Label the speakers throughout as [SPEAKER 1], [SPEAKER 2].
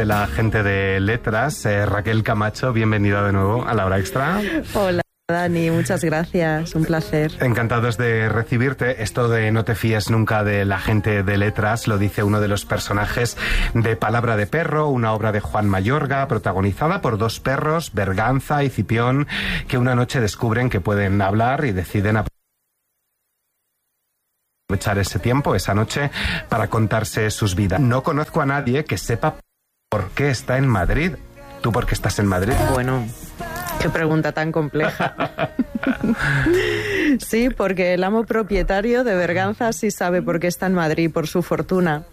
[SPEAKER 1] de la gente de letras, Raquel Camacho, bienvenida de nuevo a La Hora Extra.
[SPEAKER 2] Hola Dani, muchas gracias, un placer.
[SPEAKER 1] Encantados de recibirte. Esto de no te fíes nunca de la gente de letras lo dice uno de los personajes de Palabra de perro, una obra de Juan Mayorga protagonizada por dos perros, Berganza y Cipión, que una noche descubren que pueden hablar y deciden aprovechar ese tiempo, esa noche, para contarse sus vidas. No conozco a nadie que sepa por qué está en Madrid. ¿Tú por qué estás en Madrid?
[SPEAKER 2] Bueno, qué pregunta tan compleja. Sí, porque el amo propietario de Berganza sí sabe por qué está en Madrid, por su fortuna.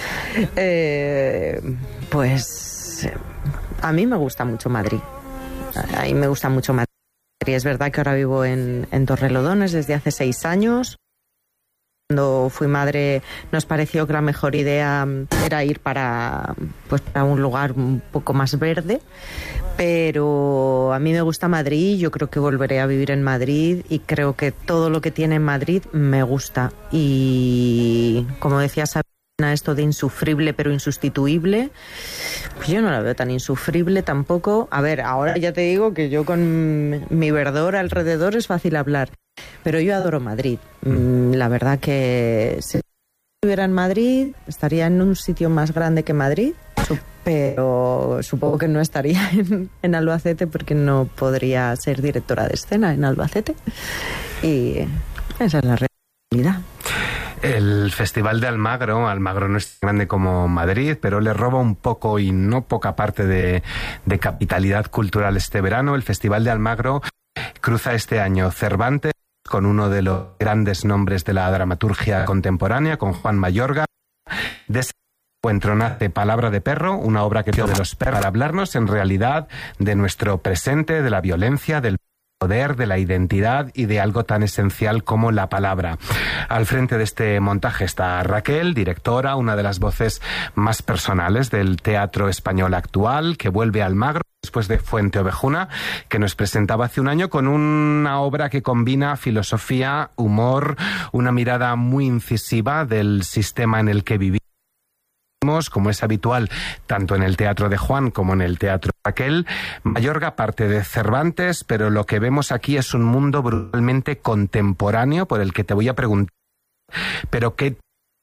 [SPEAKER 2] Pues a mí me gusta mucho Madrid. A mí me gusta mucho Madrid. Es verdad que ahora vivo en Torrelodones desde hace 6 años. Cuando fui madre nos pareció que la mejor idea era ir para un lugar un poco más verde, pero a mí me gusta Madrid, yo creo que volveré a vivir en Madrid y creo que todo lo que tiene Madrid me gusta. Y como decía Sabina, esto de insufrible pero insustituible, pues yo no la veo tan insufrible tampoco. A ver, ahora ya te digo que yo con mi verdor alrededor es fácil hablar. Pero yo adoro Madrid. La verdad que si estuviera en Madrid, estaría en un sitio más grande que Madrid, pero supongo que no estaría en Albacete porque no podría ser directora de escena en Albacete. Y esa es la realidad.
[SPEAKER 1] El Festival de Almagro no es tan grande como Madrid, pero le roba un poco y no poca parte de capitalidad cultural este verano. El Festival de Almagro cruza este año Cervantes con uno de los grandes nombres de la dramaturgia contemporánea, con Juan Mayorga. De ese encuentro nace Palabra de perro, una obra que dio de los perros para hablarnos en realidad de nuestro presente, de la violencia, del poder, de la identidad y de algo tan esencial como la palabra. Al frente de este montaje está Raquel, directora, una de las voces más personales del teatro español actual, que vuelve a Almagro después de Fuente Ovejuna, que nos presentaba hace un año con una obra que combina filosofía, humor, una mirada muy incisiva del sistema en el que vivimos, como es habitual tanto en el teatro de Juan como en el teatro de Raquel. Mayorga parte de Cervantes, pero lo que vemos aquí es un mundo brutalmente contemporáneo por el que te voy a preguntar, pero ¿qué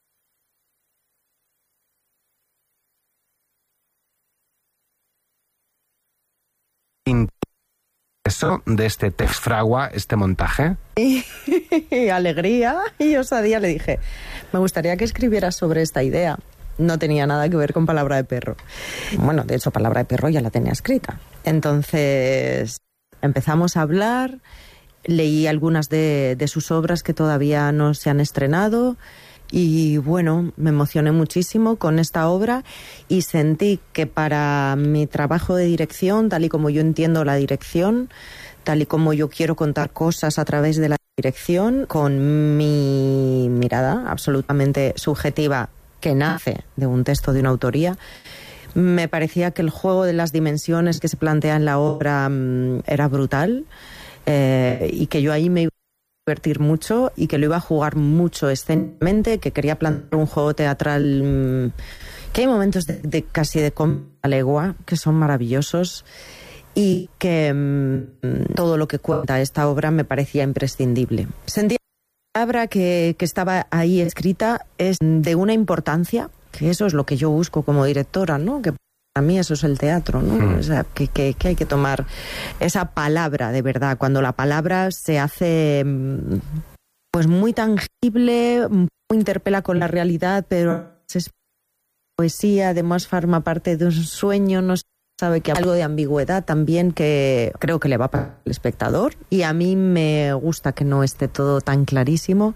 [SPEAKER 1] eso de este text fragua, este montaje?
[SPEAKER 2] Y alegría y osadía. Le dije, me gustaría que escribieras sobre esta idea. No tenía nada que ver con Palabra de perro. Bueno, de hecho, Palabra de perro ya la tenía escrita. Entonces empezamos a hablar, leí algunas de sus obras que todavía no se han estrenado. Y bueno, me emocioné muchísimo con esta obra y sentí que para mi trabajo de dirección, tal y como yo entiendo la dirección, tal y como yo quiero contar cosas a través de la dirección, con mi mirada absolutamente subjetiva que nace de un texto de una autoría, me parecía que el juego de las dimensiones que se plantea en la obra era brutal, y que yo ahí me iba divertir mucho y que lo iba a jugar mucho escénicamente, que quería plantear un juego teatral que hay momentos de casi de cómica legua que son maravillosos y que todo lo que cuenta esta obra me parecía imprescindible. Sentía que la palabra que estaba ahí escrita es de una importancia, que eso es lo que yo busco como directora, ¿no? Que para mí eso es el teatro, ¿no? O sea, que hay que tomar esa palabra de verdad. Cuando la palabra se hace pues muy tangible, interpela con la realidad, pero es poesía, además forma parte de un sueño, no sabe que hay algo de ambigüedad también que creo que le va para el espectador. Y a mí me gusta que no esté todo tan clarísimo.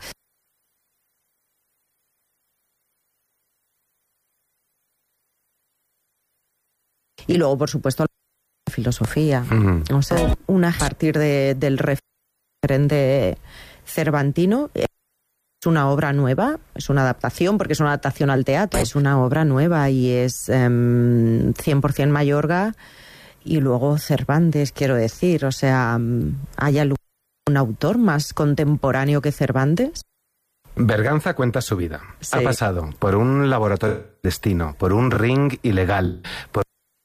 [SPEAKER 2] Y luego, por supuesto, la filosofía. O sea, a partir del referente cervantino. Es una obra nueva, es una adaptación, porque es una adaptación al teatro. Es una obra nueva y es 100% Mayorga y luego Cervantes, quiero decir. O sea, ¿hay algún autor más contemporáneo que Cervantes?
[SPEAKER 1] Berganza cuenta su vida.
[SPEAKER 2] Sí.
[SPEAKER 1] Ha pasado por un laboratorio clandestino, por un ring ilegal, por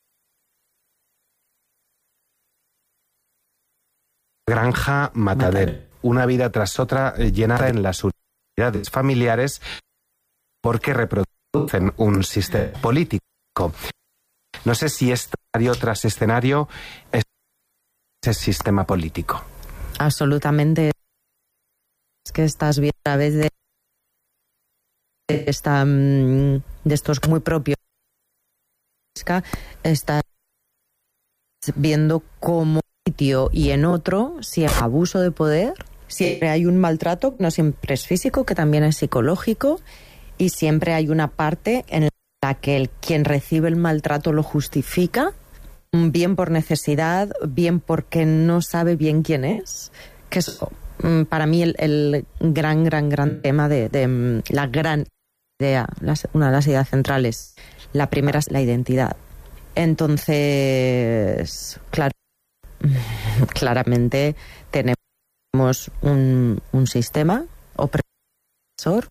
[SPEAKER 1] granja matadero, una vida tras otra llenada en las unidades familiares porque reproducen un sistema político. No sé si escenario tras escenario es ese sistema político.
[SPEAKER 2] Absolutamente. Es que estás viendo a través de estos muy propios. Estás viendo cómo en un sitio y en otro, si hay abuso de poder, siempre hay un maltrato, no siempre es físico, que también es psicológico, y siempre hay una parte en la que quien recibe el maltrato lo justifica, bien por necesidad, bien porque no sabe bien quién es, que es para mí el gran tema de la gran idea, una de las ideas centrales. La primera es la identidad. Entonces, claramente tenemos un sistema opresor.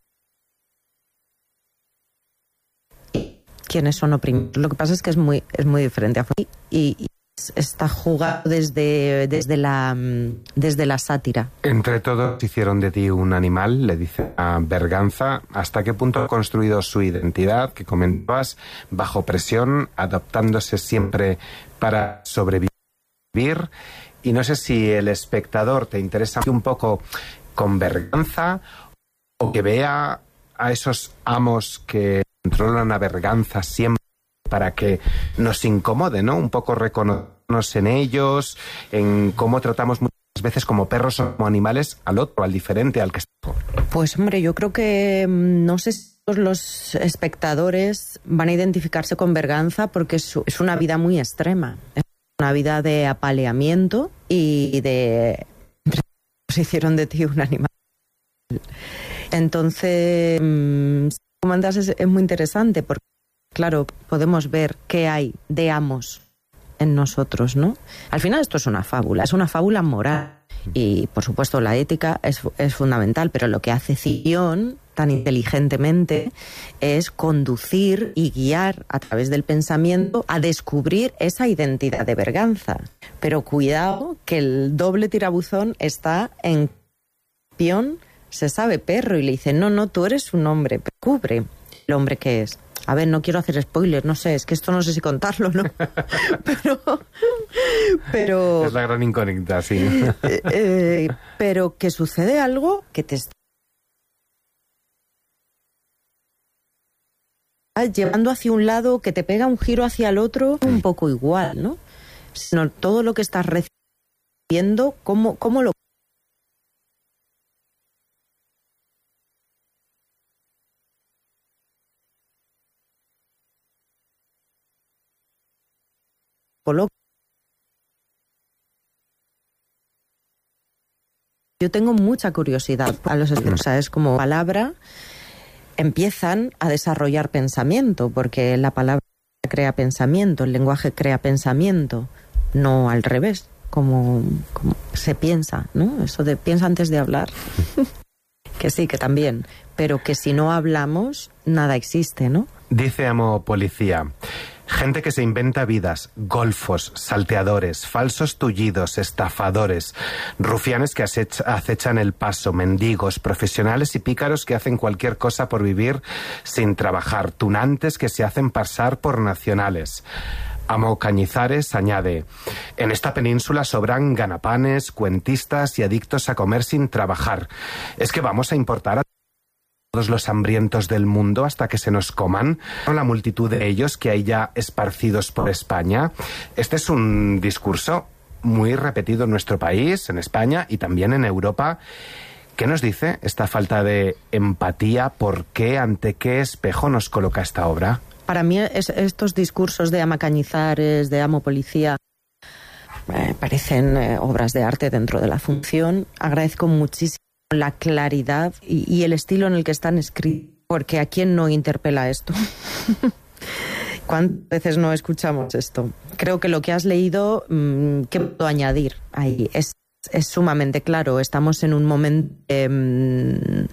[SPEAKER 2] ¿Quiénes son oprimidos? Lo que pasa es que es muy diferente. Y está jugado desde la sátira.
[SPEAKER 1] Entre todos hicieron de ti un animal, le dice a Berganza. ¿Hasta qué punto ha construido su identidad, que comentabas, bajo presión, adaptándose siempre para sobrevivir? Y no sé si el espectador te interesa un poco con Berganza o que vea a esos amos que controlan a Berganza siempre para que nos incomode, ¿no? Un poco reconocernos en ellos, en cómo tratamos muchas veces como perros o como animales al otro, al diferente, al que está.
[SPEAKER 2] Pues hombre, yo creo que no sé si todos los espectadores van a identificarse con Berganza porque es una vida muy extrema. Es una vida de apaleamiento y de... se hicieron de ti un animal. Entonces, como andas, es muy interesante porque, claro, podemos ver qué hay de amos en nosotros, ¿no? Al final esto es una fábula moral. Y, por supuesto, la ética es fundamental, pero lo que hace Cipión tan inteligentemente es conducir y guiar a través del pensamiento a descubrir esa identidad de Berganza. Pero cuidado, que el doble tirabuzón está en Cipión. Se sabe perro y le dice, no, tú eres un hombre, cubre el hombre que es. A ver, no quiero hacer spoilers, no sé, es que esto no sé si contarlo, ¿no? pero
[SPEAKER 1] es la gran incógnita, sí.
[SPEAKER 2] Pero que sucede algo que te está llevando hacia un lado, que te pega un giro hacia el otro, un poco igual, ¿no? Sino todo lo que estás recibiendo, cómo lo coloca. Yo tengo mucha curiosidad a los escritores, o sea, es como palabra empiezan a desarrollar pensamiento, porque la palabra crea pensamiento, el lenguaje crea pensamiento, no al revés, como se piensa, ¿no? Eso de piensa antes de hablar, que sí, que también, pero que si no hablamos, nada existe, ¿no?
[SPEAKER 1] Dice Amo Policía: gente que se inventa vidas, golfos, salteadores, falsos tullidos, estafadores, rufianes que acechan el paso, mendigos, profesionales y pícaros que hacen cualquier cosa por vivir sin trabajar, tunantes que se hacen pasar por nacionales. Amo Cañizares añade: en esta península sobran ganapanes, cuentistas y adictos a comer sin trabajar. ¿Es que vamos a importar a todos los hambrientos del mundo hasta que se nos coman, la multitud de ellos que hay ya esparcidos por España? Este es un discurso muy repetido en nuestro país, en España y también en Europa. ¿Qué nos dice esta falta de empatía? ¿Por qué? ¿Ante qué espejo nos coloca esta obra?
[SPEAKER 2] Para mí estos discursos de Ama Cañizares, de Amo Policía, parecen obras de arte dentro de la función. Agradezco muchísimo la claridad y el estilo en el que están escritos, porque ¿a quién no interpela esto? ¿Cuántas veces no escuchamos esto? Creo que lo que has leído, ¿qué puedo añadir ahí? Es sumamente claro. Estamos en un momento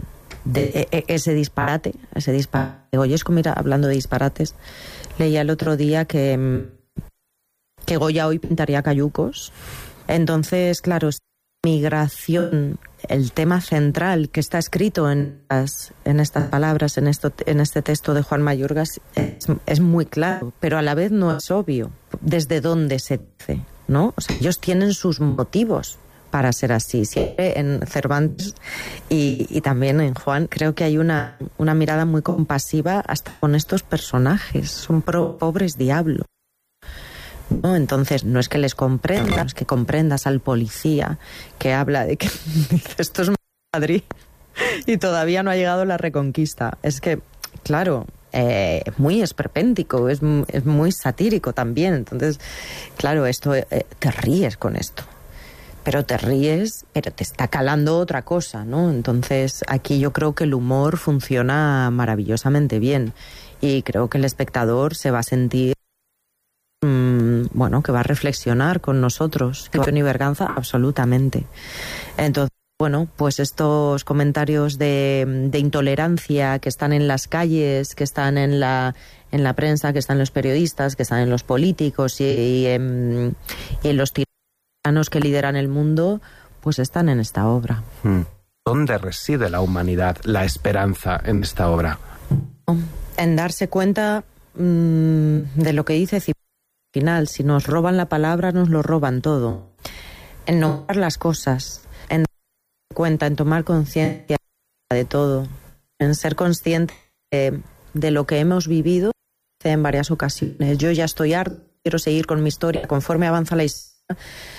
[SPEAKER 2] ese disparate. Goyesco, mira, hablando de disparates, leía el otro día que Goya hoy pintaría cayucos. Entonces, claro, migración, el tema central que está escrito en estas palabras, en este texto de Juan Mayorgas, es muy claro, pero a la vez no es obvio desde dónde se dice, ¿no? O sea, ellos tienen sus motivos para ser así. Siempre en Cervantes y también en Juan creo que hay una mirada muy compasiva hasta con estos personajes. Son pobres diablos, ¿no? Entonces no es que les comprendas, es que comprendas al policía que habla de que esto es Madrid y todavía no ha llegado la Reconquista. Es que, claro, muy esperpéntico, es muy satírico también. Entonces, claro, esto te ríes con esto. Pero te ríes, pero te está calando otra cosa, ¿no? Entonces, aquí yo creo que el humor funciona maravillosamente bien y creo que el espectador se va a sentir, que va a reflexionar con nosotros. Ni Berganza, absolutamente. Entonces, pues estos comentarios de intolerancia que están en las calles, que están en la prensa, que están en los periodistas, que están en los políticos y en los tiranos que lideran el mundo, pues están en esta obra.
[SPEAKER 1] ¿Dónde reside la humanidad, la esperanza en esta obra?
[SPEAKER 2] En darse cuenta de lo que dice Cipión. Al final, si nos roban la palabra, nos lo roban todo. En nombrar las cosas, en darse cuenta, en tomar conciencia de todo, en ser consciente de lo que hemos vivido en varias ocasiones. Yo ya estoy harto, quiero seguir con mi historia. Conforme avanza la historia,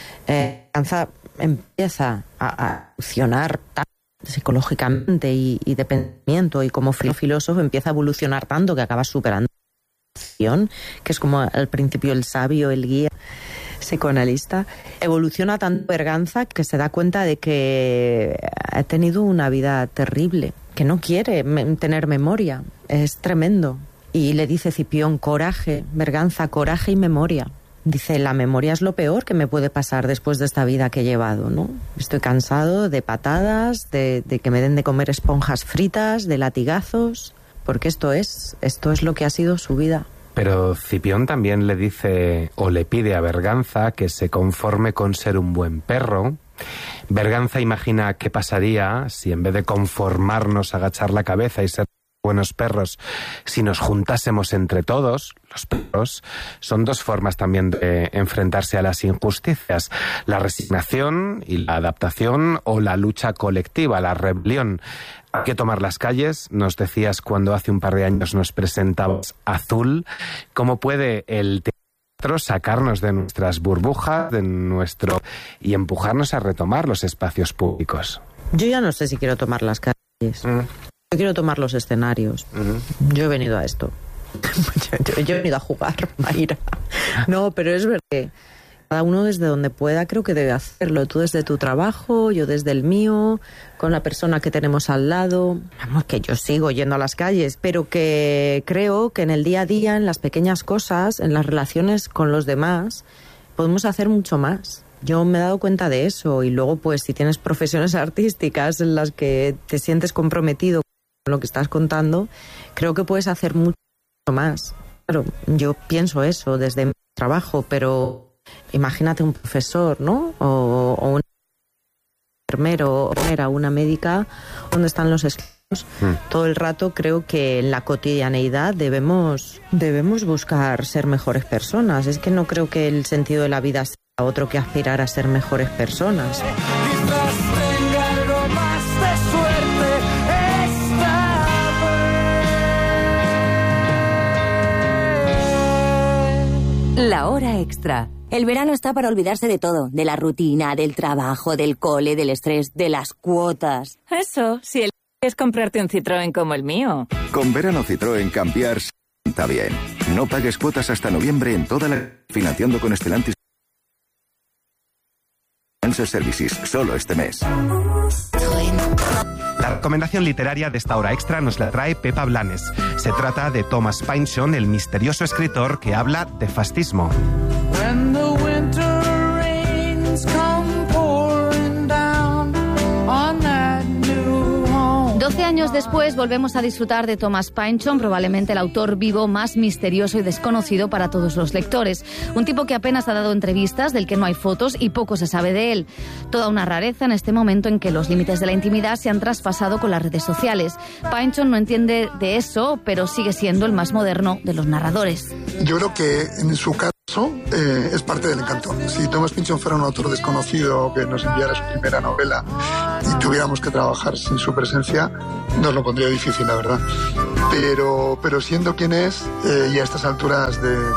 [SPEAKER 2] empieza a evolucionar psicológicamente y de pensamiento, y como filósofo empieza a evolucionar tanto que acaba superando, que es como al principio el sabio, el guía psicoanalista. Evoluciona tanto Berganza que se da cuenta de que ha tenido una vida terrible, que no quiere tener memoria. Es tremendo. Y le dice Cipión: coraje, Berganza, coraje y memoria. Dice, la memoria es lo peor que me puede pasar después de esta vida que he llevado, ¿no? Estoy cansado de patadas, de que me den de comer esponjas fritas, de latigazos, porque esto es lo que ha sido su vida.
[SPEAKER 1] Pero Cipión también le dice o le pide a Berganza que se conforme con ser un buen perro. Berganza imagina qué pasaría si en vez de conformarnos, agachar la cabeza y ser buenos perros, si nos juntásemos entre todos. Los perros son dos formas también de enfrentarse a las injusticias: la resignación y la adaptación, o la lucha colectiva, la rebelión. Hay que tomar las calles, nos decías cuando hace un par de años nos presentabas Azul. ¿Cómo puede el teatro sacarnos de nuestras burbujas, y empujarnos a retomar los espacios públicos?
[SPEAKER 2] Yo ya no sé si quiero tomar las calles. Yo quiero tomar los escenarios. Yo he venido a esto. yo he venido a jugar, Mayra. No, pero es verdad que cada uno desde donde pueda creo que debe hacerlo. Tú desde tu trabajo, yo desde el mío, con la persona que tenemos al lado. Vamos, que yo sigo yendo a las calles, pero que creo que en el día a día, en las pequeñas cosas, en las relaciones con los demás, podemos hacer mucho más. Yo me he dado cuenta de eso. Y luego, pues, si tienes profesiones artísticas en las que te sientes comprometido con lo que estás contando, creo que puedes hacer mucho más. Claro, yo pienso eso desde mi trabajo, pero imagínate un profesor, ¿no? O un enfermero, o una médica, ¿dónde están los esclavos? Todo el rato creo que en la cotidianeidad debemos buscar ser mejores personas. Es que no creo que el sentido de la vida sea otro que aspirar a ser mejores personas.
[SPEAKER 3] La hora extra. El verano está para olvidarse de todo, de la rutina, del trabajo, del cole, del estrés, de las cuotas.
[SPEAKER 4] Eso, si el es comprarte un Citroën como el mío.
[SPEAKER 5] Con verano Citroën cambiar está bien. No pagues cuotas hasta noviembre en toda la financiando con Stellantis Services, solo este mes.
[SPEAKER 1] La recomendación literaria de esta hora extra nos la trae Pepa Blanes. Se trata de Thomas Pynchon, el misterioso escritor que habla de fascismo.
[SPEAKER 6] 12 14 años después volvemos a disfrutar de Thomas Pynchon, probablemente el autor vivo más misterioso y desconocido para todos los lectores. Un tipo que apenas ha dado entrevistas, del que no hay fotos y poco se sabe de él. Toda una rareza en este momento en que los límites de la intimidad se han traspasado con las redes sociales. Pynchon no entiende de eso, pero sigue siendo el más moderno de los narradores.
[SPEAKER 7] Yo creo que en su caso es parte del encanto. Si Thomas Pynchon fuera un autor desconocido que nos enviara su primera novela y tuviéramos que trabajar sin su presencia, nos lo pondría difícil, la verdad. Pero siendo quien es, y a estas alturas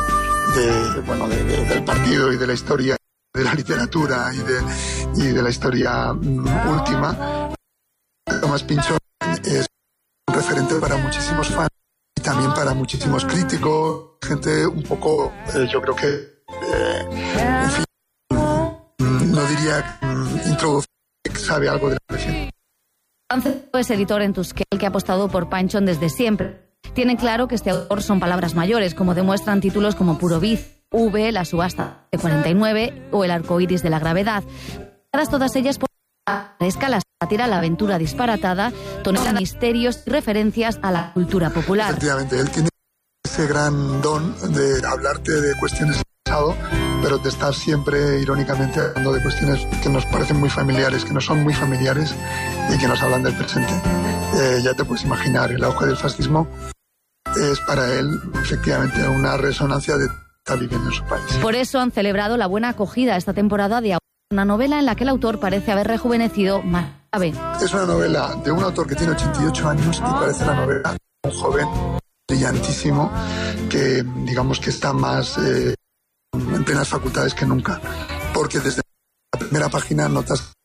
[SPEAKER 7] del partido y de la historia, de la literatura y de la historia última, Thomas Pynchon es un referente para muchísimos fans y también para muchísimos críticos, gente un poco, yo creo que, en fin, no diría introducir, que sabe algo de la profesión.
[SPEAKER 6] Es editor en Tusquel, que ha apostado por Pynchon desde siempre. Tiene claro que este autor son palabras mayores, como demuestran títulos como Puro Vicio, V, La subasta de 49 o El arcoíris de la gravedad. Todas ellas por la escala sátira, la aventura disparatada, tonela misterios y referencias a la cultura popular.
[SPEAKER 7] Efectivamente, él tiene ese gran don de hablarte de cuestiones del pasado, pero de estar siempre irónicamente hablando de cuestiones que nos parecen muy familiares, que no son muy familiares y que nos hablan del presente. Ya te puedes imaginar, el auge del fascismo es para él efectivamente una resonancia de estar viviendo en su país.
[SPEAKER 6] Por eso han celebrado la buena acogida esta temporada de una novela en la que el autor parece haber rejuvenecido más.
[SPEAKER 7] Es una novela de un autor que tiene 88 años y parece la novela de un joven brillantísimo que digamos que está más en plenas facultades que nunca, porque desde la primera página notas